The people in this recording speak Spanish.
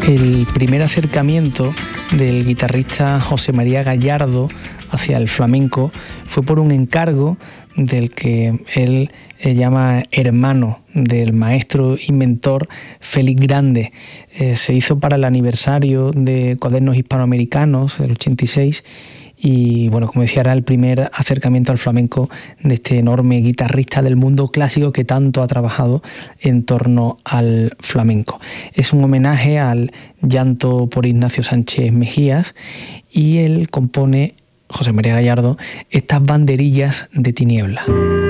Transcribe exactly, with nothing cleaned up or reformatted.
El primer acercamiento del guitarrista José María Gallardo hacia el flamenco fue por un encargo del que él llama hermano del maestro y mentor Félix Grande. Eh, se hizo para el aniversario de Cuadernos Hispanoamericanos, el ochenta y seis, y bueno, como decía, era el primer acercamiento al flamenco de este enorme guitarrista del mundo clásico que tanto ha trabajado en torno al flamenco. Es un homenaje al llanto por Ignacio Sánchez Mejías, y él compone, José María Gallardo, estas banderillas de tiniebla.